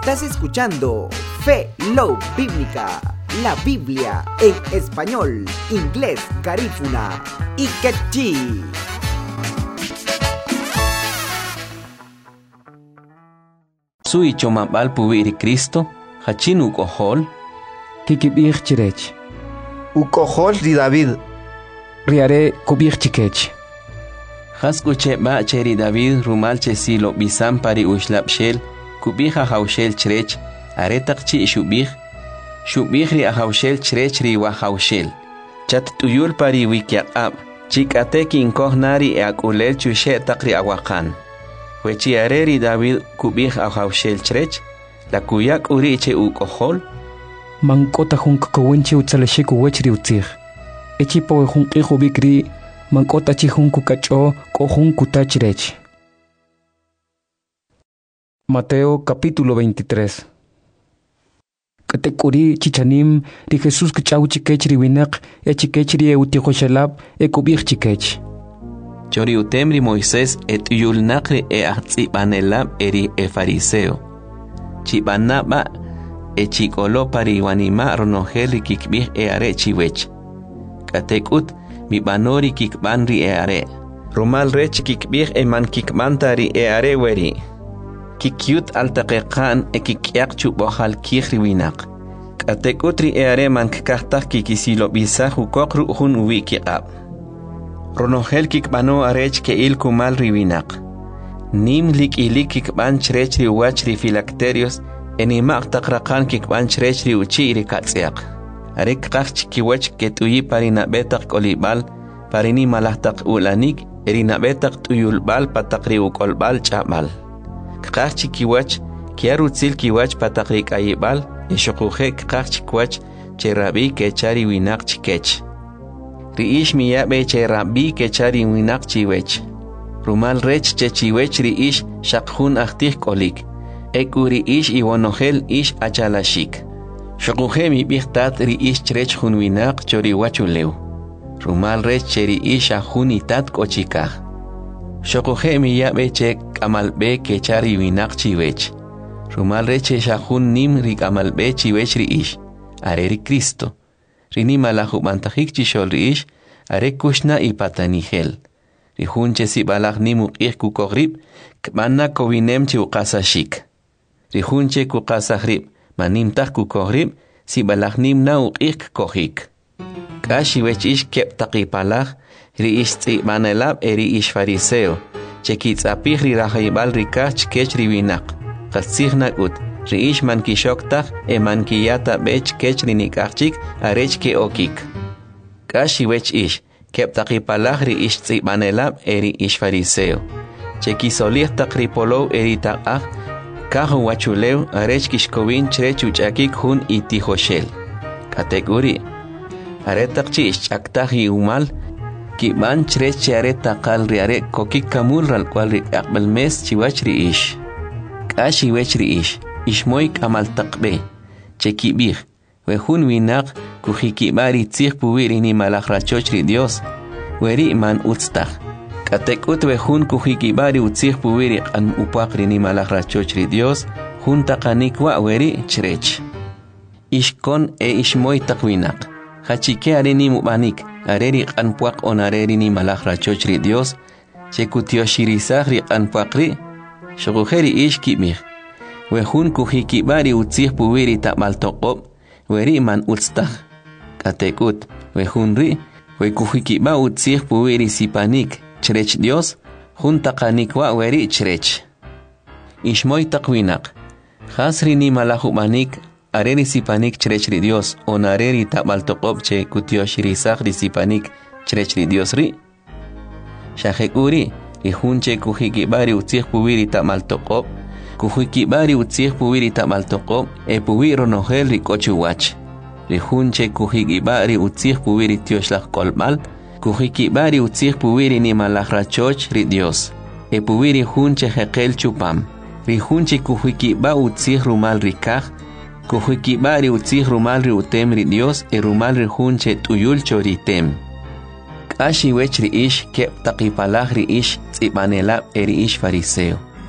Estás escuchando Fe Love Bíblica, la Biblia en español, inglés, garífuna y quechí. Sui chomabal puwiri Cristo, hachin ukohol, kikibir chirech. Ukohol di David. Riare kubir chikech. Haskuche ba cheri David rumal chesilo bisam pari ushlapshel, kubiha haushel chirech, aretakchi shubih ri ahaushel chirech ri wahaushel. Chat tuyul pari wikiab, chikateki inkohnari akulel chushe takri awakan. Wechi areri David kubih ahaushel chirech, la kuyak uriche ukohol. Mankota hunk kawinchi utsaleshiku wechri utzir. Echipo hunk ihubikri, mankota chihunku kacho kohunku tachirech. Mateo capítulo 23. Katekuri chichanim ri Jesús kachau chikech ri winak chikech ri utihoshalab kubir chikech. Chori utemri Moisés et yulnakri ahtzibanelab eri fariseo. Chibanaba chikolo pari wanima ronogeli kikbih are chiwech. Katekut mi banori kikbanri are. Rumal rech kikbih man kikmantari are weri. Kikyut altaqiqan kikyak chubohal kihri winak. Katekutri are man kakahtak kikisilo bisa hukokru hun wikiqab. Ronogel kikbano arech ke il kumal riwinak. Nim lik ilik kikban chrech ri wachri filacterios enimak takraqan kikban chrech ri uchi ri katsiak. Arek qach kiwach ketuyi parina betak kolibal parini malahtak ulanik erina betak tuyulbal patakri ukolbal chabal. Qach kiwach kiarutzil kiwach patakri kayibal eshuquje qach kiwach cherabi kechari winak chikech. Riish miyabe che rabbi ke chari winak chiwech. Rumal rech che chiwech riish shakhun ahtih kolik. Ekuri ish iwonogel ish achalashik. Shokuhe mi bihtat riish chrech hun winak chori wachuleu. Rumal rech che riish ahun itat kochikah. Shokuhe miyabe che kamalbe ke chari winak chiwech. Rumal rech che shahun nim ri kamalbe chiwech riish. Areri Cristo. Rini malahu mantajik chishol riish, are kushna y patanigel. Rihunche si balag nimu kukogrib, kmana kovinem chi ukasashik. Rihunche kukasahrib, manim tak kukogrib, si balag nimna ukik kohik. Kashi wech ish kep takipalag, riish tzi manelab eri ish fariseo, chekitz apih rirahibal rikach kech riwinak. Katzignak ut. Riish man kishoktak man kiyata bech kech rinikachik arech ke okik. Kashi wech ish, keptakipalag riish tzibanelab eri ish fariseo. Chekisolih takripolo eri takah, kahu wachuleu arech kishkovin chrechuchakik hun itihoshel. Kategori. Aretakchi ish chaktahi umal, kiban chrech aretakal riare kokik kamul ral kwal ri akbel mes chiwach riish. Kashi wech riish. Ishmoy kamal takbe, chekibir, wehun winak kuhikibari tzih puwiri ni malakrachoch ri Dios, weri man utztah. Katekut wehun kuhikibari utzih puwiri an upakri ni malakrachoch ri Dios, hun takanikwa weri chrech. Ishkon ishmoy takwinak, hachike areni mubanik, areri an puak on areri ni malakrachoch ri Dios, chekutioshirisak ri an puakri, shogujeri ishkibir. Wehun kuhikibari utzih puwiri tamaltoqob, weri man utztah. Katekut, wehun ri, kuhikiba utzih puwiri sipanik, chrech Dios, hun takanikwa weri chrech. Ishmoy takwinak, hasri ni malahumanik, areri sipanik chrech ri Dios, on areri tamaltoqob che kutioshirisak ri sipanik, chrech ri Dios ri. Shahekuri, rihun che kuhikibari utzih puwiri tamaltoqob, kuhikibari utzih puwiri tamaltoqob puwiro nogel rikochuwach. Rihunche kuhikibari utzih puwiri tioshlach kolmal, kuhikibari utzih puwiri ni malakrachoch ri Dios. Puwiri hunche hekel chupam. Rihunche kuhikiba utzih rumal rikah, kuhikibari utzih rumal ri utem ri Dios rumal rihunche tuyul choritem. Kashi wech ri ish kep takipalag ri ish tzibanelab eri ish fariseo.